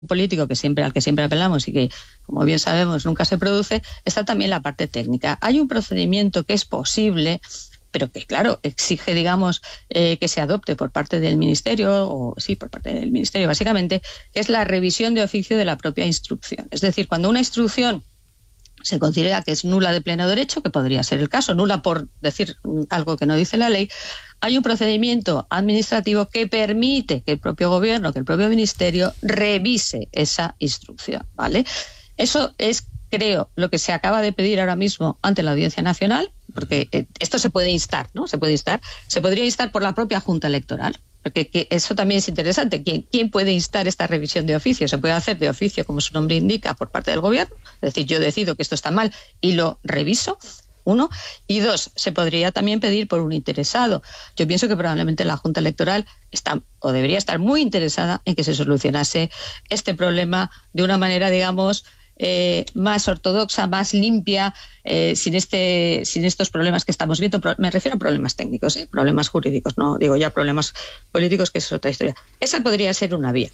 político al que siempre apelamos y que, como bien sabemos, nunca se produce, está también la parte técnica. Hay un procedimiento que es posible, pero que, claro, exige, digamos, que se adopte por parte del Ministerio, básicamente, que es la revisión de oficio de la propia instrucción. Es decir, cuando una instrucción se considera que es nula de pleno derecho, que podría ser el caso, nula por decir algo que no dice la ley, hay un procedimiento administrativo que permite que el propio gobierno, que el propio ministerio revise esa instrucción, ¿vale? Eso es, creo, lo que se acaba de pedir ahora mismo ante la Audiencia Nacional, porque esto se puede instar, ¿no? Se podría instar por la propia Junta Electoral, porque eso también es interesante. ¿Quién puede instar esta revisión de oficio? Se puede hacer de oficio, como su nombre indica, por parte del gobierno, es decir, yo decido que esto está mal y lo reviso. 1, y 2, se podría también pedir por un interesado. Yo pienso que probablemente la Junta Electoral está o debería estar muy interesada en que se solucionase este problema de una manera, digamos, más ortodoxa, más limpia, sin estos problemas que estamos viendo. Me refiero a problemas técnicos, problemas jurídicos, no digo ya problemas políticos, que es otra historia. Esa podría ser una vía.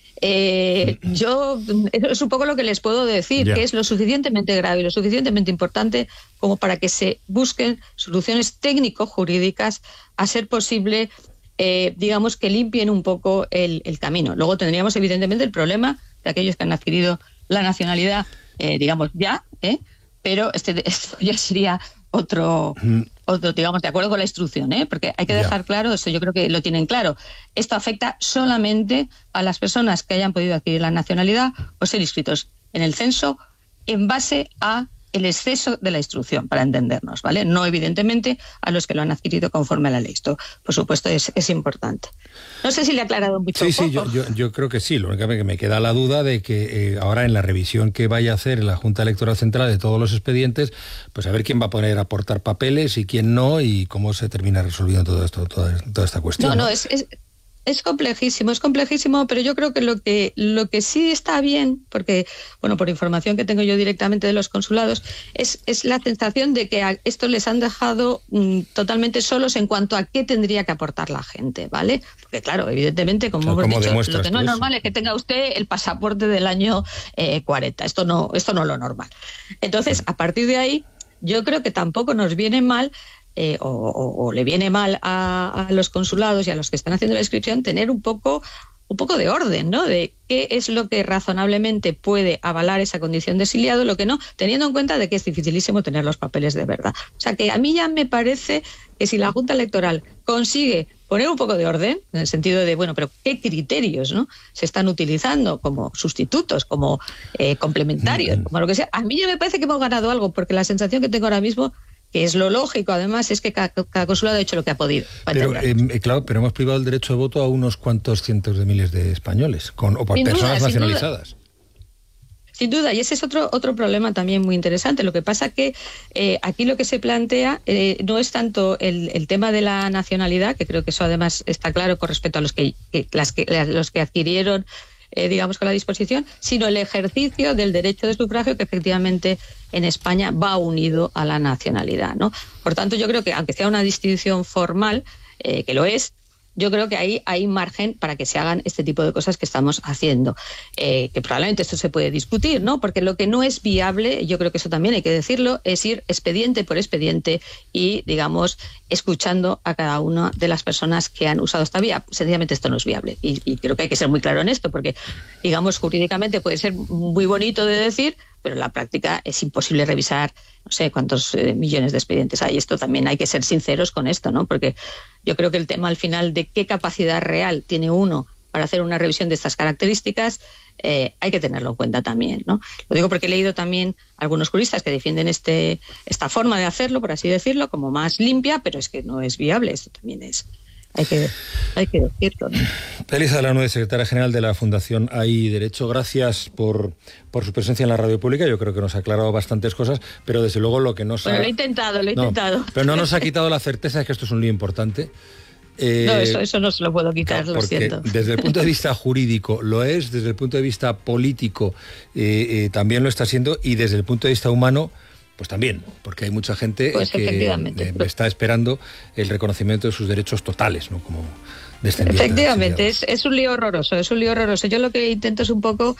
Eso es un poco lo que les puedo decir, que es lo suficientemente grave y lo suficientemente importante como para que se busquen soluciones técnico-jurídicas, a ser posible, digamos, que limpien un poco el camino. Luego tendríamos, evidentemente, el problema de aquellos que han adquirido la nacionalidad, digamos, ya, pero esto ya sería otro, digamos, de acuerdo con la instrucción, porque hay que dejar claro, eso yo creo que lo tienen claro, esto afecta solamente a las personas que hayan podido adquirir la nacionalidad o ser inscritos en el censo en base a el exceso de la instrucción, para entendernos, ¿vale? No, evidentemente, a los que lo han adquirido conforme a la ley. Esto, por supuesto, es importante. No sé si le he aclarado mucho. Sí, yo creo que sí. Lo único que me queda la duda de que ahora en la revisión que vaya a hacer la Junta Electoral Central de todos los expedientes, pues a ver quién va a poner a aportar papeles y quién no, y cómo se termina resolviendo todo esto, toda esta cuestión. No, es complejísimo, pero yo creo que lo que sí está bien, porque, bueno, por información que tengo yo directamente de los consulados, es la sensación de que a esto les han dejado totalmente solos en cuanto a qué tendría que aportar la gente, ¿vale? Porque, claro, evidentemente, como hemos dicho, lo que no es normal es que tenga usted el pasaporte del año 40. Esto no es lo normal. Entonces, a partir de ahí, yo creo que tampoco nos viene mal, o le viene mal a los consulados y a los que están haciendo la inscripción tener un poco de orden, ¿no? De qué es lo que razonablemente puede avalar esa condición de exiliado, lo que no, teniendo en cuenta de que es dificilísimo tener los papeles de verdad. O sea, que a mí ya me parece que si la Junta Electoral consigue poner un poco de orden, en el sentido de, bueno, pero ¿qué criterios, no, se están utilizando como sustitutos, como complementarios, como lo que sea? A mí ya me parece que hemos ganado algo, porque la sensación que tengo ahora mismo, que es lo lógico, además, es que cada consulado ha hecho lo que ha podido. Pero, claro, pero hemos privado el derecho de voto a unos cuantos cientos de miles de españoles, o por personas nacionalizadas. Sin duda, y ese es otro problema también muy interesante. Lo que pasa que aquí lo que se plantea no es tanto el tema de la nacionalidad, que creo que eso además está claro con respecto a los que adquirieron, digamos, con la disposición, sino el ejercicio del derecho de sufragio, que efectivamente en España va unido a la nacionalidad, ¿no? Por tanto, yo creo que, aunque sea una distinción formal, que lo es, yo creo que ahí hay margen para que se hagan este tipo de cosas que estamos haciendo. Que probablemente esto se puede discutir, ¿no? Porque lo que no es viable, yo creo que eso también hay que decirlo, es ir expediente por expediente y, digamos, escuchando a cada una de las personas que han usado esta vía. Sencillamente esto no es viable. Y creo que hay que ser muy claro en esto, porque, digamos, jurídicamente puede ser muy bonito de decir, pero en la práctica es imposible revisar, no sé cuántos millones de expedientes hay. Esto también hay que ser sinceros con esto, ¿no? Porque yo creo que el tema al final de qué capacidad real tiene uno para hacer una revisión de estas características, hay que tenerlo en cuenta también, ¿no? Lo digo porque he leído también algunos juristas que defienden esta forma de hacerlo, por así decirlo, como más limpia, pero es que no es viable. Esto también es... Hay que decirlo, ¿no? Elisa Lanuez, secretaria general de la Fundación AI Derecho, gracias por su presencia en la radio pública. Yo creo que nos ha aclarado bastantes cosas, pero desde luego lo que nos Lo he intentado. Pero no nos ha quitado la certeza de que esto es un lío importante. No, eso no se lo puedo quitar, lo siento. Desde el punto de vista jurídico lo es, desde el punto de vista político también lo está siendo, y desde el punto de vista humano pues también, porque hay mucha gente pues que está esperando el reconocimiento de sus derechos totales, ¿no? Como descendientes. Efectivamente, es un lío horroroso, Yo lo que intento es un poco